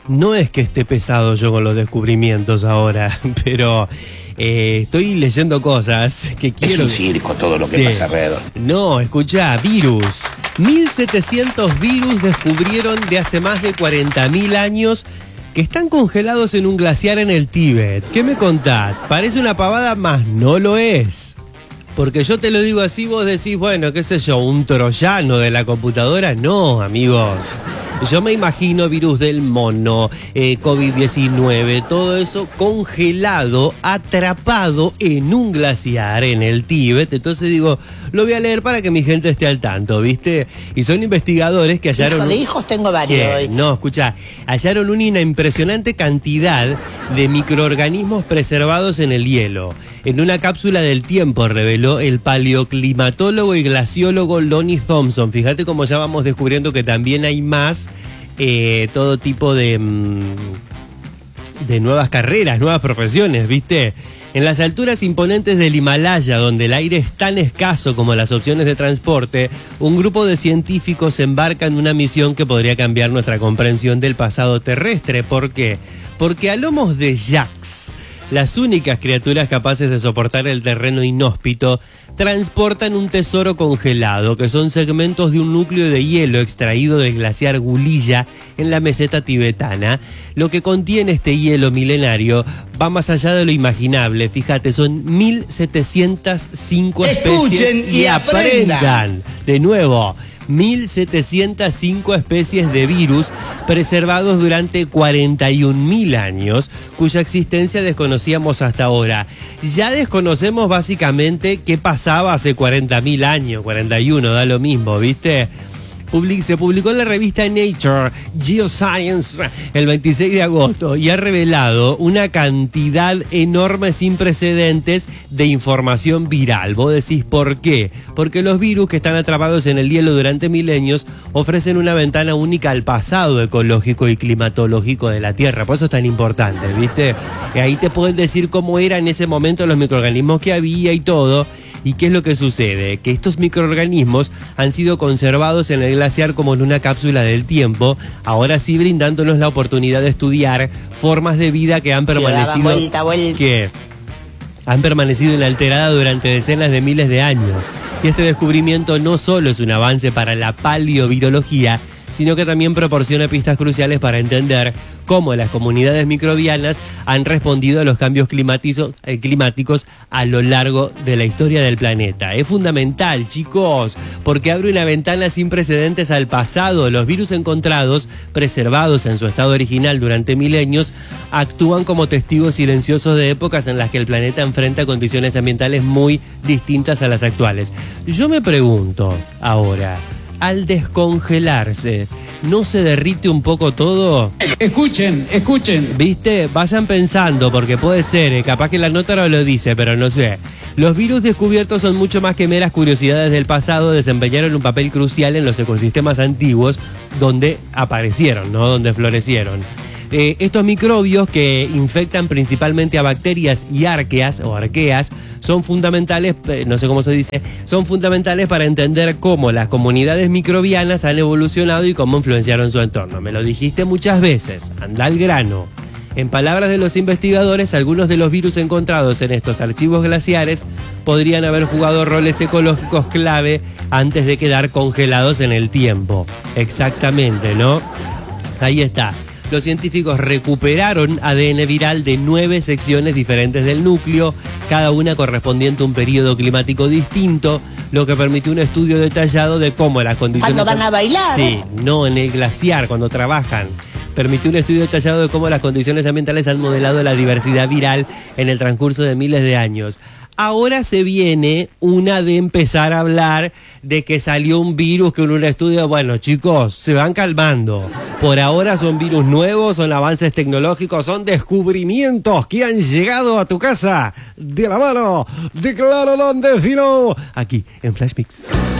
No es que esté pesado yo con los descubrimientos ahora, pero estoy leyendo cosas que quiero... Es un circo todo lo que pasa alrededor. No, escuchá, virus. 1700 virus descubrieron de hace más de 40.000 años que están congelados en un glaciar en el Tíbet. ¿Qué me contás? Parece una pavada, más no lo es. Porque yo te lo digo así, vos decís, bueno, qué sé yo, un troyano de la computadora. No, amigos. Yo me imagino virus del mono, COVID-19, todo eso congelado, atrapado en un glaciar en el Tíbet. Entonces digo, lo voy a leer para que mi gente esté al tanto, ¿viste? Y son investigadores que hallaron... Hijo de hijos tengo varios hoy. No, escuchá, hallaron una impresionante cantidad de microorganismos preservados en el hielo. En una cápsula del tiempo, reveló el paleoclimatólogo y glaciólogo Lonnie Thompson. Fíjate cómo ya vamos descubriendo que también hay más, todo tipo de nuevas carreras, nuevas profesiones, ¿viste? En las alturas imponentes del Himalaya, donde el aire es tan escaso como las opciones de transporte, un grupo de científicos embarca en una misión que podría cambiar nuestra comprensión del pasado terrestre. ¿Por qué? Porque a lomos de yaks, las únicas criaturas capaces de soportar el terreno inhóspito, transportan un tesoro congelado, que son segmentos de un núcleo de hielo extraído del glaciar Gulilla en la meseta tibetana. Lo que contiene este hielo milenario va más allá de lo imaginable. Fíjate, son 1705 especies. Escuchen y aprendan. De nuevo, 1705 especies de virus preservados durante 41.000 años, cuya existencia desconocíamos hasta ahora. Ya desconocemos básicamente qué pasaba hace 40.000 años, 41, da lo mismo, ¿viste? Se publicó en la revista Nature Geoscience el 26 de agosto y ha revelado una cantidad enorme sin precedentes de información viral. Vos decís, ¿por qué? Porque los virus que están atrapados en el hielo durante milenios ofrecen una ventana única al pasado ecológico y climatológico de la Tierra. Por eso es tan importante, ¿viste? Y ahí te pueden decir cómo eran en ese momento los microorganismos que había y todo. ¿Y qué es lo que sucede? Que estos microorganismos han sido conservados en el glaciar como en una cápsula del tiempo, ahora sí brindándonos la oportunidad de estudiar formas de vida que han permanecido, que han permanecido inalteradas durante decenas de miles de años. Y este descubrimiento no solo es un avance para la paleovirología, sino que también proporciona pistas cruciales para entender cómo las comunidades microbianas han respondido a los cambios climáticos a lo largo de la historia del planeta. Es fundamental, chicos, porque abre una ventana sin precedentes al pasado. Los virus encontrados, preservados en su estado original durante milenios, actúan como testigos silenciosos de épocas en las que el planeta enfrenta condiciones ambientales muy distintas a las actuales. Yo me pregunto ahora, al descongelarse, ¿no se derrite un poco todo? Escuchen. ¿Viste? Vayan pensando, porque puede ser, capaz que la nota no lo dice, pero no sé. Los virus descubiertos son mucho más que meras curiosidades del pasado, desempeñaron un papel crucial en los ecosistemas antiguos donde aparecieron, ¿no? Donde florecieron. Estos microbios que infectan principalmente a bacterias y arqueas son fundamentales, no sé cómo se dice, son fundamentales para entender cómo las comunidades microbianas han evolucionado y cómo influenciaron su entorno. Me lo dijiste muchas veces, anda al grano. En palabras de los investigadores, algunos de los virus encontrados en estos archivos glaciares podrían haber jugado roles ecológicos clave antes de quedar congelados en el tiempo. Exactamente, ¿no? Ahí está. Los científicos recuperaron ADN viral de 9 secciones diferentes del núcleo, cada una correspondiente a un periodo climático distinto, lo que permitió un estudio detallado de cómo las condiciones... ¿Cuándo van a bailar? Sí, no en el glaciar, cuando trabajan. Permitió un estudio detallado de cómo las condiciones ambientales han modelado la diversidad viral en el transcurso de miles de años. Ahora se viene una de empezar a hablar de que salió un virus que en un estudio, bueno, chicos, se van calmando. Por ahora son virus nuevos, son avances tecnológicos, son descubrimientos que han llegado a tu casa de la mano de Claro Don Defino, aquí en Flash Mix.